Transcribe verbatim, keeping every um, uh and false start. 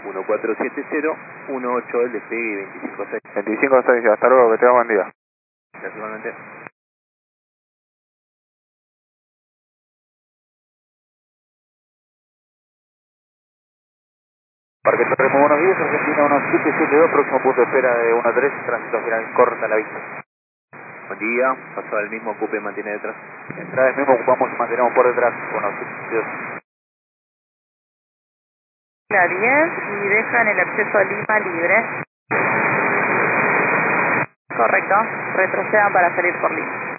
uno cuatro siete cero uno ocho el despegue y veinticinco seis. veinticinco seis, hasta luego, que tengas buen día. Gracias igualmente. Parque Torre, muy buenos días, Argentina uno siete siete dos, próximo punto de espera de uno tres, tránsito final, corta la vista. Buen día, pasó al mismo, ocupe, mantiene detrás. Entrada del mismo, ocupamos y mantenemos por detrás, uno siete siete dos. La diez y dejan el acceso a Lima libre. Correcto, retrocedan para salir por Lima.